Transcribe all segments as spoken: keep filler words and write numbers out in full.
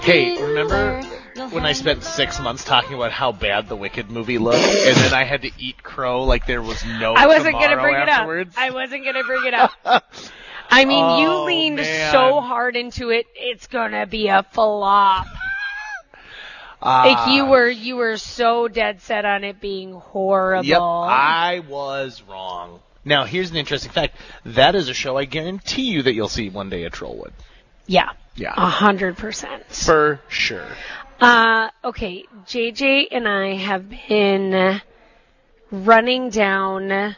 Hey, remember when I spent six months talking about how bad the Wicked movie looked, and then I had to eat crow like there was no I wasn't tomorrow gonna bring afterwards? it up. I wasn't going to bring it up. I mean, Oh, you leaned man. so hard into it, it's going to be a flop. Uh, Like you were, you were so dead set on it being horrible. Yep, I was wrong. Now, here's an interesting fact. That is a show I guarantee you that you'll see one day at Trollwood. Yeah. Yeah. A hundred percent. For sure. Uh, okay. J J and I have been running down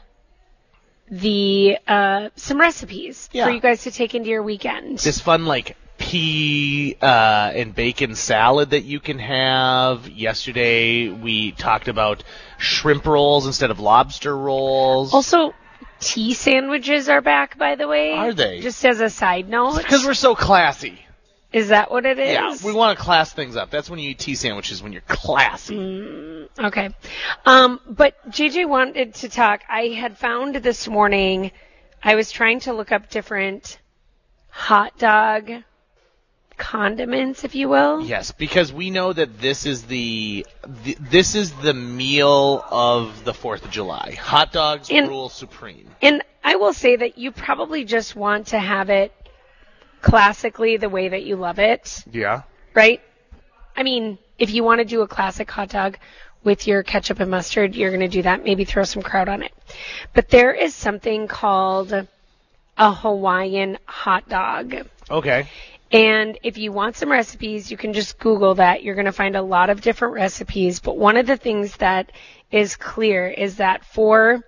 the, uh, some recipes Yeah. for you guys to take into your weekend. This fun, like, pea uh, and bacon salad that you can have. Yesterday, we talked about shrimp rolls instead of lobster rolls. Also, tea sandwiches are back, by the way. Are they? Just as a side note. Because we're so classy. Is that what it is? Yeah, we want to class things up. That's when you eat tea sandwiches, when you're classy. Mm, okay. Um, but J J wanted to talk. I had found this morning, I was trying to look up different hot dog condiments, if you will. Yes, because we know that this is the, the this is the meal of the fourth of July. Hot dogs And- rule supreme. And I will say that you probably just want to have it classically the way that you love it, Yeah. right? I mean, if you want to do a classic hot dog with your ketchup and mustard, you're going to do that. Maybe throw some kraut on it. But there is something called a Hawaiian hot dog. Okay. And if you want some recipes, you can just Google that. You're going to find a lot of different recipes. But one of the things that is clear is that for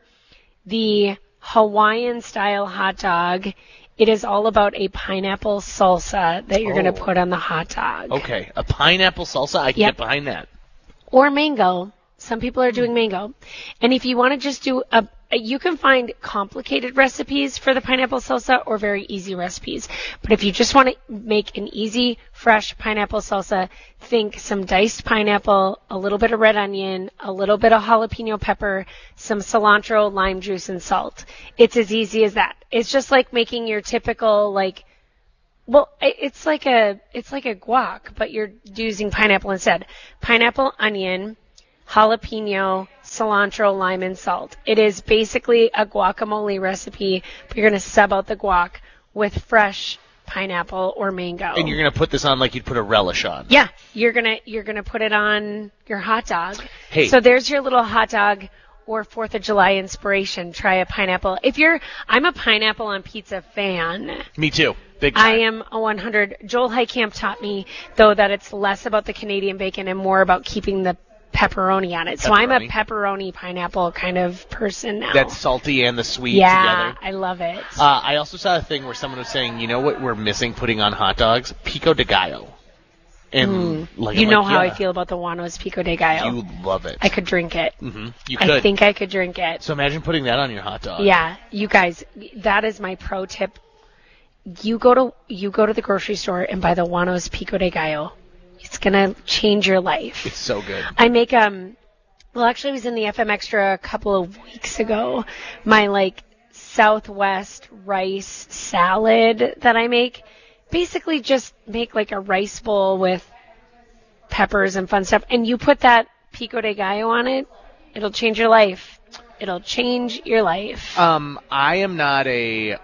the Hawaiian style hot dog, it is all about a pineapple salsa that you're Oh. going to put on the hot dog. Okay. A pineapple salsa, I can Yep. get behind that. Or mango. Some people are doing mango. And if you want to just do a, you can find complicated recipes for the pineapple salsa or very easy recipes. But if you just want to make an easy, fresh pineapple salsa, think some diced pineapple, a little bit of red onion, a little bit of jalapeno pepper, some cilantro, lime juice, and salt. It's as easy as that. It's just like making your typical, like, well, it- it's like a, it's like a guac, but you're using pineapple instead. Pineapple, onion, jalapeno, cilantro, lime, and salt. It is basically a guacamole recipe, but you're going to sub out the guac with fresh pineapple or mango. And you're going to put this on like you'd put a relish on. Yeah, you're going to you're going to put it on your hot dog. Hey. So there's your little hot dog or fourth of July inspiration. Try a pineapple. If you're I'm a pineapple on pizza fan. Me too. Big time. I am a one hundred. Joel Heitkamp taught me, though, that it's less about the Canadian bacon and more about keeping the pepperoni on it. So I'm a Pepperoni. pepperoni pineapple kind of person now. That salty and the sweet yeah, together. I love it. Uh, I also saw a thing where someone was saying, you know what we're missing putting on hot dogs? Pico de gallo. And like, you I'm know like, how yeah, I feel about the Juano's Pico de Gallo. You love it. I could drink it. hmm You could. I think I could drink it. So imagine putting that on your hot dog. Yeah, you guys, that is my pro tip. You go to you go to the grocery store and buy the Juano's Pico de Gallo. It's gonna change your life. It's so good. I make um well actually I was in the F M Extra a couple of weeks ago. My like Southwest rice salad that I make. Basically just make like a rice bowl with peppers and fun stuff and you put that Pico de Gallo on it, it'll change your life. It'll change your life. Um, I am not a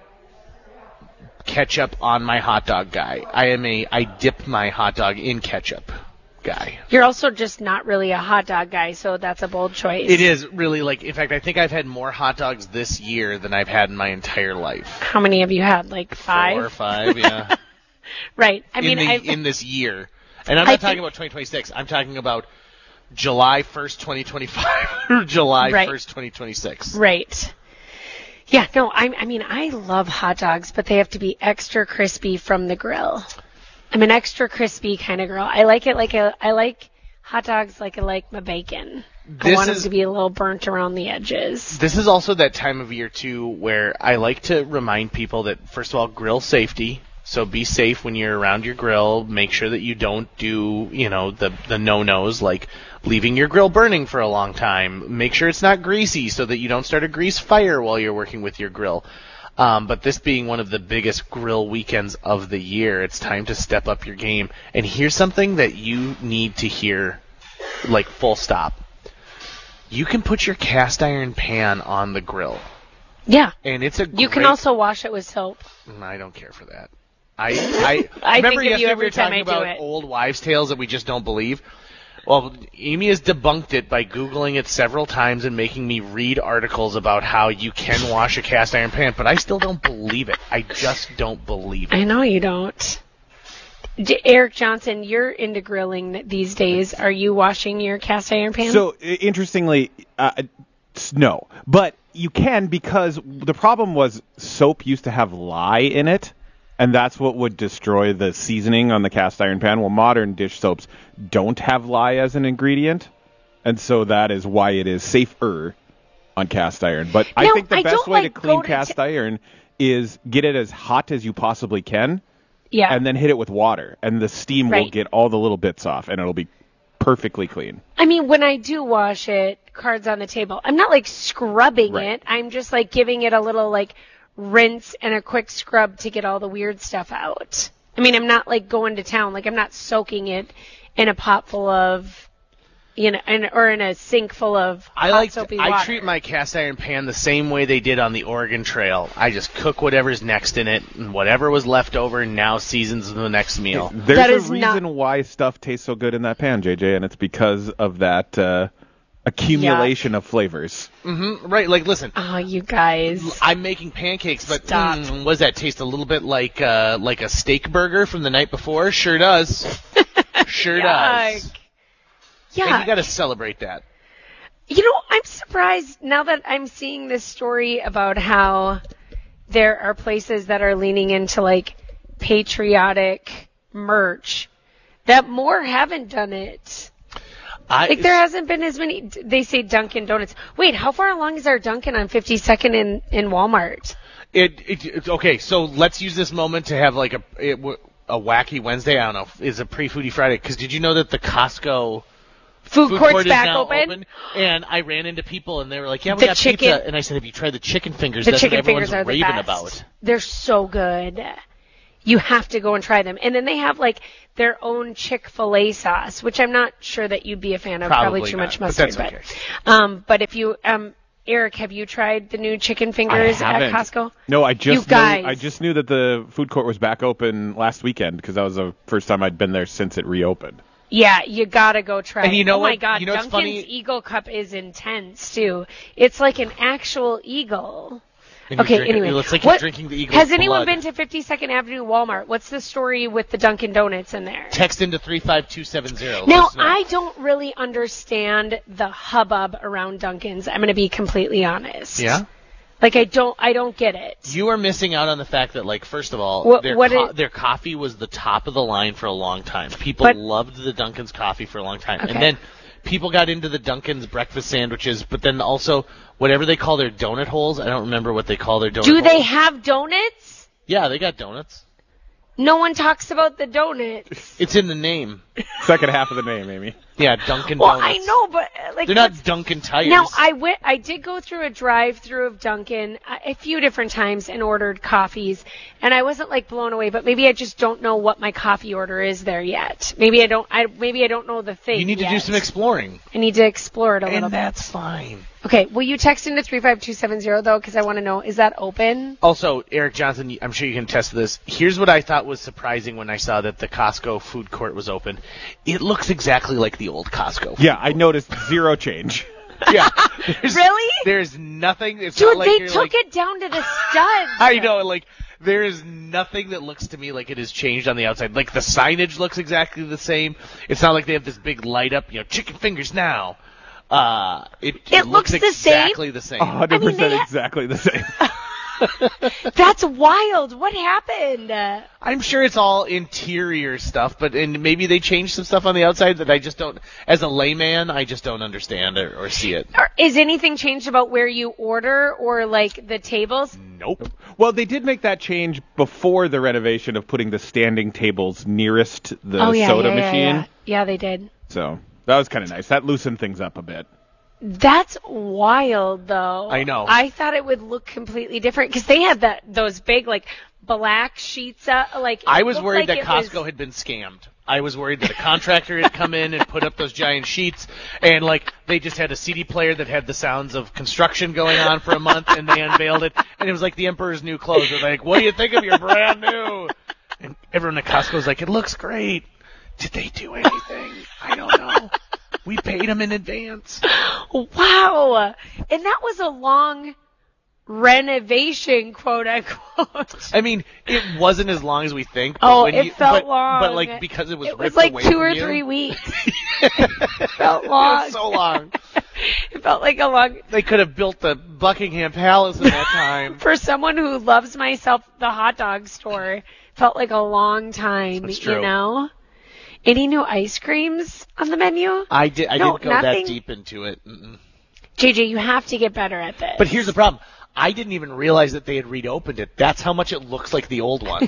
ketchup on my hot dog guy. I am a I dip my hot dog in ketchup guy. You're also just not really a hot dog guy, so that's a bold choice. It is really like, in fact, I think I've had more hot dogs this year than I've had in my entire life. How many have you had? Like five? Four or five, yeah. Right. I mean, in, the, I've, in this year. And I'm I not talking think- about twenty twenty-six. I'm talking about July first, twenty twenty-five or July Right. first, twenty twenty-six. right. Yeah, no, I, I mean, I love hot dogs, but they have to be extra crispy from the grill. I'm an extra crispy kind of girl. I like it like a, I like hot dogs like I like my bacon. I This want is- them to be a little burnt around the edges. This is also that time of year, too, where I like to remind people that, first of all, grill safety. So be safe when you're around your grill. Make sure that you don't do, you know, the, the no-nos, like leaving your grill burning for a long time. Make sure it's not greasy so that you don't start a grease fire while you're working with your grill. Um, but this being one of the biggest grill weekends of the year, it's time to step up your game. And here's something that you need to hear, like full stop. You can put your cast iron pan on the grill. Yeah. And it's a You great... can also wash it with soap. I don't care for that. I I, I remember think of you yesterday every we were time talking I do about it. old wives' tales that we just don't believe. Well, Amy has debunked it by Googling it several times and making me read articles about how you can wash a cast iron pan, but I still don't believe it. I just don't believe it. I know you don't. D- Eric Johnson, you're into grilling these days. Are you washing your cast iron pan? So, i- interestingly, uh, s- no. But you can, because the problem was soap used to have lye in it, and that's what would destroy the seasoning on the cast iron pan. Well, modern dish soaps don't have lye as an ingredient, and so that is why it is safer on cast iron. But I Now, think the I best don't, way like, to clean go to cast t- iron is get it as hot as you possibly can, yeah. and then hit it with water, and the steam will Right. get all the little bits off, and it'll be perfectly clean. I mean, when I do wash it, cards on the table, I'm not like scrubbing Right. it. I'm just like giving it a little like rinse and a quick scrub to get all the weird stuff out. I mean, I'm not like going to town. Like I'm not soaking it in a pot full of, you know, in, or in a sink full of I hot like. soapy I water. treat my cast iron pan the same way they did on the Oregon Trail. I just cook whatever's next in it, and whatever was left over now seasons the next meal. There's That a is reason not- why stuff tastes so good in that pan, J J, and it's because of that uh, accumulation of flavors. Mm-hmm. Right, like listen, Oh, you guys. I'm making pancakes, but Stop. mm, what does that taste? A little bit like uh, like a steak burger from the night before? Sure does. Sure does. Yuck. And Yeah. you got to celebrate that. You know, I'm surprised now that I'm seeing this story about how there are places that are leaning into like patriotic merch that more haven't done it. I, Like there hasn't been as many. They say Dunkin' Donuts. Wait, how far along is our Dunkin' on fifty-second in in Walmart? It, it, it okay, so let's use this moment to have like a it, a wacky Wednesday. I don't know, is a pre-foodie Friday? Because did you know that the Costco Food, food court's court back is now open. And I ran into people and they were like, "Yeah, we The got chicken- pizza." And I said, "Have you tried the chicken fingers?" The That's chicken what everyone's fingers are the raving best. about. They're so good. You have to go and try them. And then they have like their own Chick-fil-A sauce, which I'm not sure that you'd be a fan of. Probably, Probably too not, much but mustard. that's okay. um, but if you, um, Eric, have you tried the new chicken fingers I at haven't. Costco? No, I just You guys. Knew, I just knew that the food court was back open last weekend because that was the first time I'd been there since it reopened. Yeah, you gotta go try And it. you know oh my what- god, you know what's Dunkin's funny? Eagle Cup is intense too. It's like an actual eagle. And you Okay, drink it- anyway. It's like you're what- drinking the eagle's Has anyone blood. been to fifty-second Avenue Walmart? What's the story with the Dunkin' Donuts in there? Text into three five two seven zero. Now, Let us know. I don't really understand the hubbub around Dunkin's. I'm going to be completely honest. Yeah? Like I don't I don't get it. You are missing out on the fact that, like, first of all, What- their, what co- it- their coffee was the top of the line for a long time. People But- loved the Dunkin's coffee for a long time. Okay. And then people got into the Dunkin's breakfast sandwiches, but then also whatever they call their donut holes, I don't remember what they call their donut Do holes. they have donuts? Yeah, they got donuts. No one talks about the donuts. It's in the name. Second half of the name, Amy. Yeah, Dunkin' Well, Donuts. I know, but uh, like They're not what's- Dunkin' Tires. Now I went. I did go through a drive-through of Dunkin' a, a few different times and ordered coffees, and I wasn't like blown away. But maybe I just don't know what my coffee order is there yet. Maybe I don't. I maybe I don't know the thing. You need to do yet. some exploring. I need to explore it a little And bit. that's fine. Okay. Will you text into three five two seven zero though? Because I want to know, is that open? Also, Eric Johnson, I'm sure you can attest to this. Here's what I thought was surprising when I saw that the Costco food court was open. It looks exactly like the old Costco. Yeah, I noticed zero change. Yeah. There's, Really? There's nothing. It's Dude, not like they you're took like, it down to the studs. I know, like, there is nothing that looks to me like it has changed on the outside. Like, the signage looks exactly the same. It's not like they have this big light up, you know, chicken fingers now. Uh, it, it, It looks looks the same? exactly the same. one hundred percent I mean, they ha- exactly the same. That's wild. What happened? Uh, I'm sure it's all interior stuff, but and maybe they changed some stuff on the outside that I just don't, as a layman, I just don't understand or, or see it. or is anything changed about where you order or like the tables? Nope. Well, they did make that change before the renovation of putting the standing tables nearest the oh yeah, soda yeah, yeah, machine. yeah. Yeah, they did. So that was kind of nice. That loosened things up a bit. That's wild, though. I know. I thought it would look completely different because they had that those big like black sheets. Uh, like it I was looked worried like that it Costco was- had been scammed. I was worried that a contractor had come in and put up those giant sheets, and like they just had a C D player that had the sounds of construction going on for a month, and they unveiled it, and it was like the Emperor's New Clothes. They're like, "What do you think of your brand new?" And everyone at Costco was like, "It looks great." Did they do anything? I don't know. We paid them in advance. Wow, and that was a long renovation, quote unquote. I mean, it wasn't as long as we think. But Oh, when it you, felt but, long. But like because it was It was ripped like away two from or you, three weeks. It felt long. It was so long. It felt like a long. They could have built the Buckingham Palace in that time. For someone who loves myself, the hot dog store felt like a long time. That's true. You know. Any new ice creams on the menu? I did. I No, didn't go nothing. that deep into it. Mm-mm. J J, you have to get better at this. But here's the problem. I didn't even realize that they had reopened it. That's how much it looks like the old one.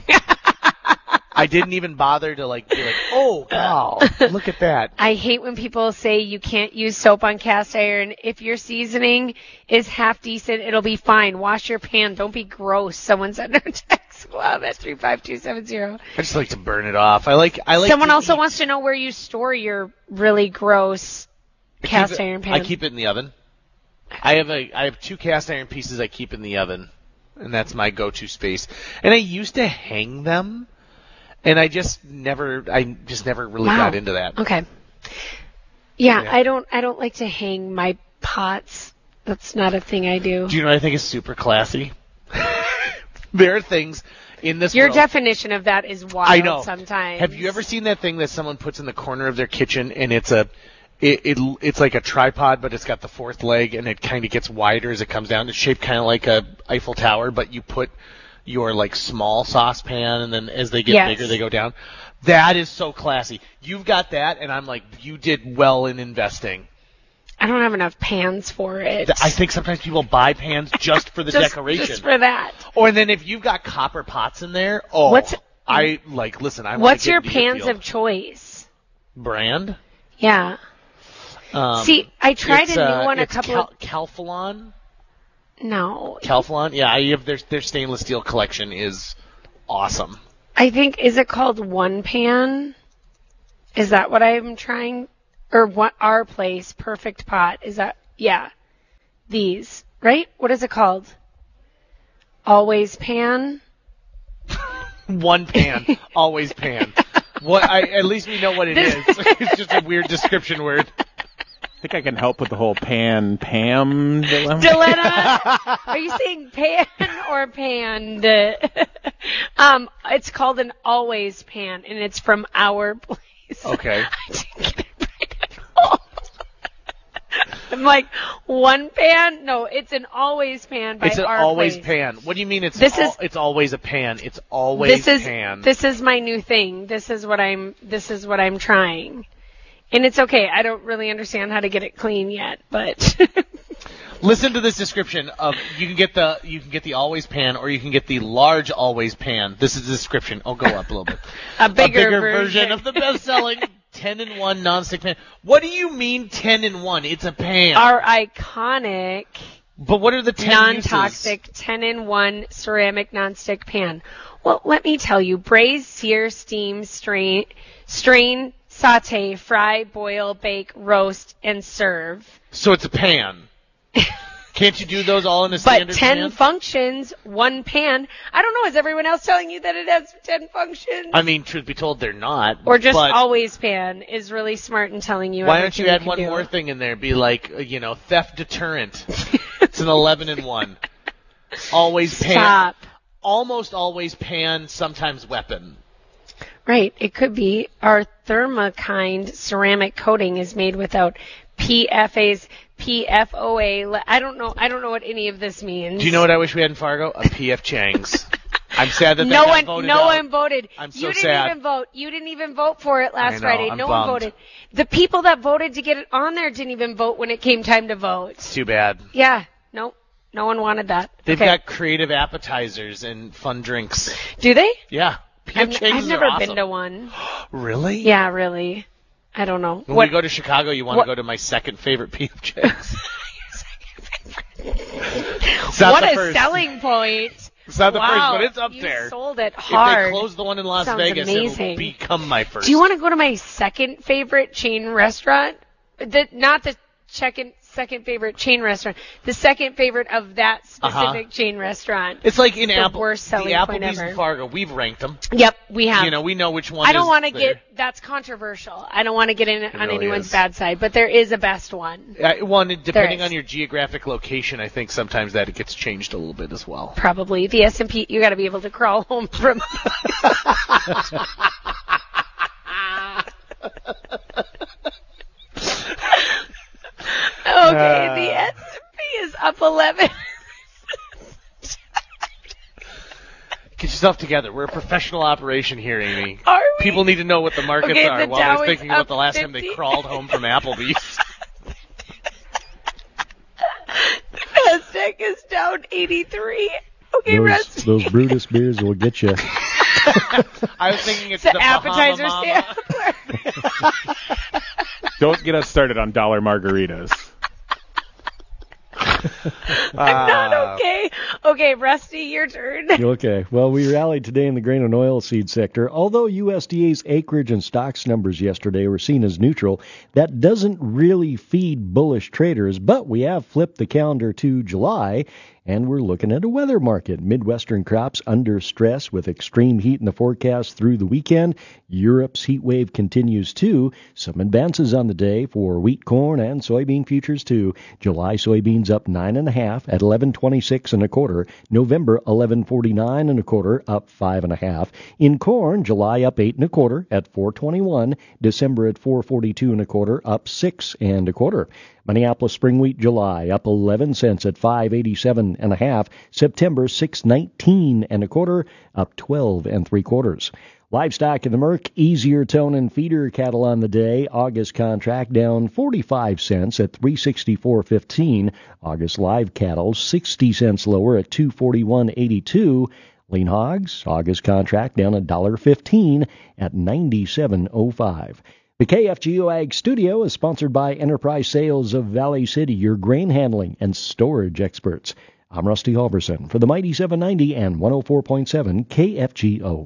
I didn't even bother to like be like, oh wow, look at that. I hate when people say you can't use soap on cast iron. If your seasoning is half decent, it'll be fine. Wash your pan. Don't be gross. Someone sent our text club at three five two seven zero. I just like to burn it off. I like. I like. Someone to also eat. wants to know where you store your really gross I keep cast it- iron pan. I keep it in the oven. I have a. I have two cast iron pieces I keep in the oven, and that's my go-to space. And I used to hang them, and I just never. I just never really Wow. got into that. Okay. Yeah, Yeah. I don't. I don't like to hang my pots. That's not a thing I do. Do you know what I think is super classy? There are things in this Your world. definition of that is wild. I know. Sometimes. Have you ever seen that thing that someone puts in the corner of their kitchen and it's a it, it it's like a tripod but it's got the fourth leg and it kind of gets wider as it comes down. It's shaped kind of like a Eiffel Tower, but you put your like small saucepan and then as they get Yes. bigger they go down. That is so classy. You've got that and I'm like you did well in investing. I don't have enough pans for it. I think sometimes people buy pans just for the just, decoration. Just for that. Or then if you've got copper pots in there, oh, What's- I like. Listen, I. What's wanna your get into pans field. of choice? brand? Yeah. Um, See, I tried it's, a new uh, one a it's couple. Cal- Calphalon. No, Calphalon. Yeah, I have their their stainless steel collection is awesome. I think is it called One Pan? Is that what I'm trying? Or what? Our Place Perfect Pot? Is that? Yeah. These right? What is it called? Always Pan. One pan, always pan. What? I, at least we know what it is. It's just a weird description word. I think I can help with the whole pan Pam dilemma. Dilemma? Are you saying pan or panned? um, it's called an Always Pan, and it's from Our Place. Okay. I didn't get it right at all. I'm like, one pan? No, it's an Always Pan by It's an Our always Place. pan. What do you mean? It's This al- is- it's always a pan. It's always This is pan. this is my new thing. This is what I'm this is what I'm trying. And it's okay. I don't really understand how to get it clean yet, but Listen to this description of you can get the you can get the always pan or you can get the large always pan. This is the description. Oh, go up a little bit. a bigger, a bigger version. version of the best-selling ten in one nonstick pan. What do you mean ten in one? It's a pan. Our iconic but what are the ten non-toxic ten in one ceramic nonstick pan. Well, let me tell you, braise, sear, steam, strain, strain, saute, fry, boil, bake, roast, and serve. uses? So it's a pan. Can't you do those all in a But standard ten pan? functions, one pan. I don't know, is everyone else telling you that it has ten functions? I mean, truth be told, they're not. or just but always pan is really smart in telling you why don't you everything add can one do. more thing in there? Be like, uh, you know, theft deterrent. It's an eleven in one. Always pan. Stop. Almost always pan, sometimes weapon. Right. It could be our Thermakind ceramic coating is made without P F A's, P F O A. I don't know. I don't know what any of this means. Do you know what I wish we had in Fargo? A P F Chang's. I'm sad that that No got one, voted no out. one voted. I'm so you didn't sad. even vote. You didn't even vote for it last I know, Friday. I'm no bummed. one voted. The people that voted to get it on there didn't even vote when it came time to vote. It's too bad. Yeah. Nope. No one wanted that. They've okay. got creative appetizers and fun drinks. Do they? Yeah. P F I've, Chang's I've are never awesome. been to one. Really? Yeah, really. I don't know. When what, we go to Chicago, you want what, to go to my second favorite P F Chang's. What a first. selling point. It's not the wow, first, but it's up you there. sold it hard. If they close the one in Las Sounds Vegas, amazing. it'll become my first. Do you want to go to my second favorite chain restaurant? The, not the second, second favorite chain restaurant. The second favorite of that specific uh-huh. chain restaurant. It's like in the Apple, worst selling the point Applebee's ever. in Fargo. We've ranked them. Yep, we have. You know, we know which one. I don't want to get. That's controversial. I don't want to get in it on really anyone's is. bad side, but there is a best one. Uh, one, depending is. on your geographic location, I think sometimes that it gets changed a little bit as well. Probably the S and P. You got to be able to crawl home from. Okay, uh, the S and P is up eleven. Get yourself together. We're a professional operation here, Amy. Are we? People need to know what the markets okay, are the while Dow they're thinking about the last fifty. time they crawled home from Applebee's. The Nasdaq is down eighty-three. Okay, those, rest. Those Brutus beers will get you. I was thinking it's the, the appetizer Bahama stand. Don't get us started on dollar margaritas. I'm not okay. Okay, Rusty, your turn. Okay. Well, we rallied today in the grain and oilseed sector. Although U S D A's acreage and stocks numbers yesterday were seen as neutral, that doesn't really feed bullish traders. But we have flipped the calendar to July, and we're looking at a weather market. Midwestern crops under stress with extreme heat in the forecast through the weekend. Europe's heat wave continues too. Some advances on the day for wheat, corn, and soybean futures too. July soybeans up nine and a half at eleven twenty-six and a quarter. November eleven forty-nine and a quarter, up five and a half. In corn, July up eight and a quarter at four twenty-one. December at four forty-two and a quarter, up six and a quarter. Minneapolis spring wheat July up eleven cents at five eighty-seven and a half. September six nineteen and a quarter, up twelve and three quarters. Livestock in the Merc, easier tone and feeder cattle on the day. August contract down forty-five cents at three sixty-four fifteen. August live cattle sixty cents lower at two forty-one eighty-two. Lean hogs, August contract down one dollar fifteen at ninety-seven oh five. The K F G O Ag Studio is sponsored by Enterprise Sales of Valley City, your grain handling and storage experts. I'm Rusty Halverson for the Mighty seven ninety and one oh four point seven K F G O.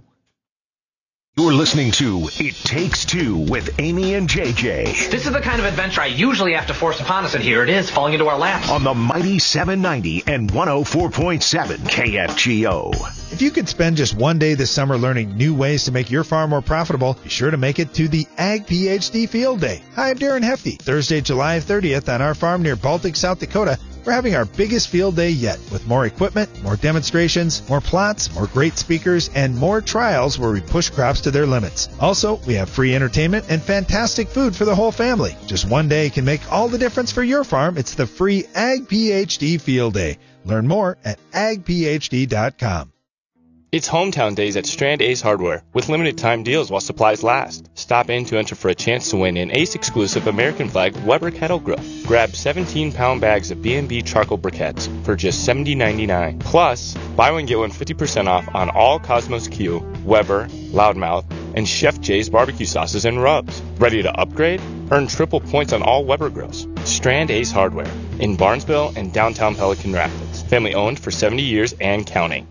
You're listening to It Takes Two with Amy and J J. This is the kind of adventure I usually have to force upon us, and here it is, falling into our laps. On the Mighty seven ninety and one oh four point seven K F G O. If you could spend just one day this summer learning new ways to make your farm more profitable, be sure to make it to the Ag PhD Field Day. Hi, I'm Darren Hefty. Thursday, July thirtieth on our farm near Baltic, South Dakota. We're having our biggest field day yet, with more equipment, more demonstrations, more plots, more great speakers, and more trials where we push crops to their limits. Also, we have free entertainment and fantastic food for the whole family. Just one day can make all the difference for your farm. It's the free Ag PhD Field Day. Learn more at ag p h d dot com. It's hometown days at Strand Ace Hardware with limited time deals while supplies last. Stop in to enter for a chance to win an Ace exclusive American flag Weber kettle grill. Grab seventeen pound bags of B and B charcoal briquettes for just seventy ninety-nine. Plus, buy one get one fifty percent off on all Cosmos Q, Weber, Loudmouth, and Chef J's barbecue sauces and rubs. Ready to upgrade? Earn triple points on all Weber grills. Strand Ace Hardware in Barnesville and downtown Pelican Rapids. Family owned for seventy years and counting.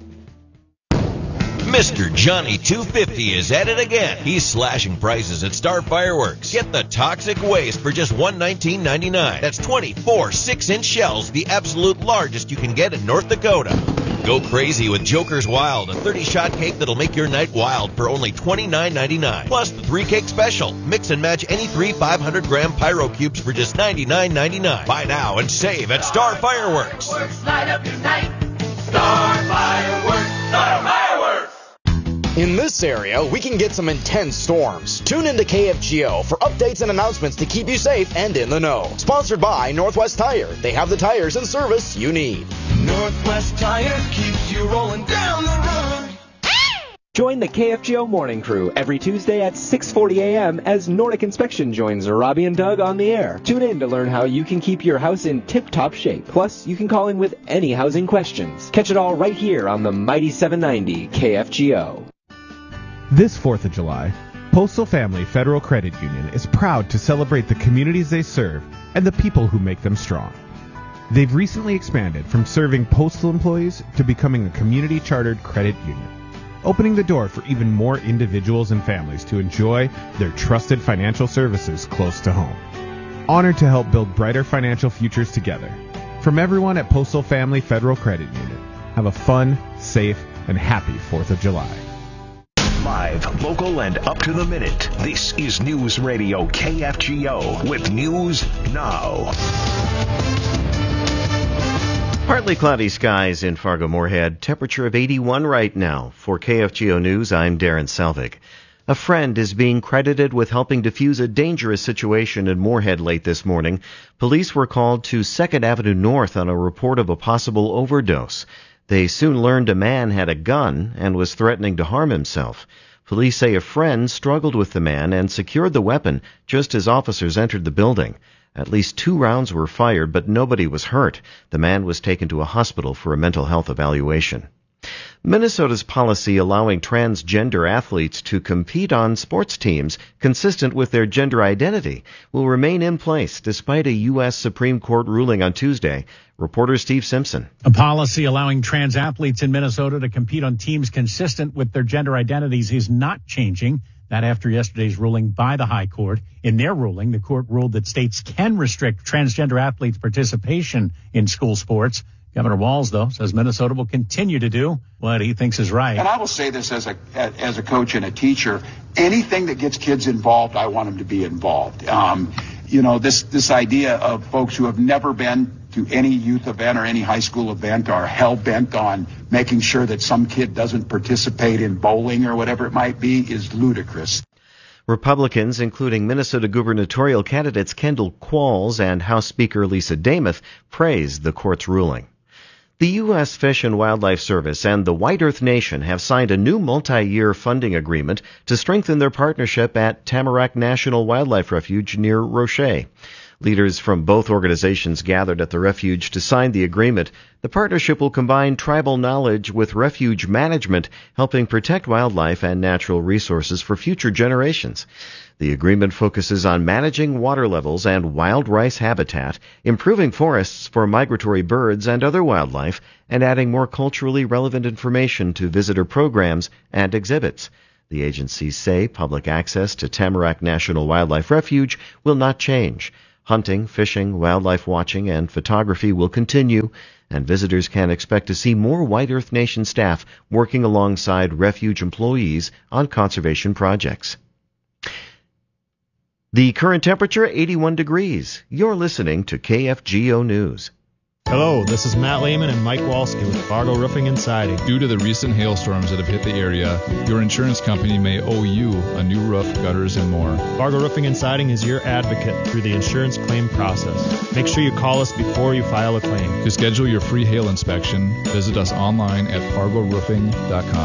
Mister Johnny two fifty is at it again. He's slashing prices at Star Fireworks. Get the Toxic Waste for just one nineteen ninety-nine. That's twenty-four six-inch shells, the absolute largest you can get in North Dakota. Go crazy with Joker's Wild, a thirty-shot cake that'll make your night wild for only twenty-nine ninety-nine. Plus the three-cake special. Mix and match any three five hundred gram Pyro Cubes for just ninety-nine ninety-nine. Buy now and save at Star Fireworks. Light up your night. Star Fireworks. Star Fireworks. In this area, we can get some intense storms. Tune into K F G O for updates and announcements to keep you safe and in the know. Sponsored by Northwest Tire. They have the tires and service you need. Northwest Tire keeps you rolling down the road. Join the K F G O Morning Crew every Tuesday at six forty a.m. as Nordic Inspection joins Robbie and Doug on the air. Tune in to learn how you can keep your house in tip-top shape. Plus, you can call in with any housing questions. Catch it all right here on the Mighty seven ninety K F G O. This fourth of July, Postal Family Federal Credit Union is proud to celebrate the communities they serve and the people who make them strong. They've recently expanded from serving postal employees to becoming a community-chartered credit union, opening the door for even more individuals and families to enjoy their trusted financial services close to home. Honored to help build brighter financial futures together. From everyone at Postal Family Federal Credit Union, have a fun, safe, and happy fourth of July. Live, local, and up to the minute. This is News Radio K F G O with News Now. Partly cloudy skies in Fargo-Moorhead. Temperature of eighty-one right now. For K F G O News, I'm Darren Selvig. A friend is being credited with helping defuse a dangerous situation in Moorhead late this morning. Police were called to second Avenue North on a report of a possible overdose. They soon learned a man had a gun and was threatening to harm himself. Police say a friend struggled with the man and secured the weapon just as officers entered the building. At least two rounds were fired, but nobody was hurt. The man was taken to a hospital for a mental health evaluation. Minnesota's policy allowing transgender athletes to compete on sports teams consistent with their gender identity will remain in place despite a U S Supreme Court ruling on Tuesday. Reporter Steve Simpson. A policy allowing trans athletes in Minnesota to compete on teams consistent with their gender identities is not changing. That after yesterday's ruling by the High Court. In their ruling, the court ruled that states can restrict transgender athletes' participation in school sports. Governor Walz, though, says Minnesota will continue to do what he thinks is right. And I will say this as a as a coach and a teacher, anything that gets kids involved, I want them to be involved. Um, you know, this this idea of folks who have never been to any youth event or any high school event are hell-bent on making sure that some kid doesn't participate in bowling or whatever it might be is ludicrous. Republicans, including Minnesota gubernatorial candidates Kendall Qualls and House Speaker Lisa Demuth, praised the court's ruling. The U S Fish and Wildlife Service and the White Earth Nation have signed a new multi-year funding agreement to strengthen their partnership at Tamarack National Wildlife Refuge near Rocher. Leaders from both organizations gathered at the refuge to sign the agreement. The partnership will combine tribal knowledge with refuge management, helping protect wildlife and natural resources for future generations. The agreement focuses on managing water levels and wild rice habitat, improving forests for migratory birds and other wildlife, and adding more culturally relevant information to visitor programs and exhibits. The agencies say public access to Tamarack National Wildlife Refuge will not change. Hunting, fishing, wildlife watching, and photography will continue, and visitors can expect to see more White Earth Nation staff working alongside refuge employees on conservation projects. The current temperature, eighty-one degrees. You're listening to K F G O News. Hello, this is Matt Lehman and Mike Walsky with Fargo Roofing and Siding. Due to the recent hailstorms that have hit the area, your insurance company may owe you a new roof, gutters, and more. Fargo Roofing and Siding is your advocate through the insurance claim process. Make sure you call us before you file a claim. To schedule your free hail inspection, visit us online at fargo roofing dot com.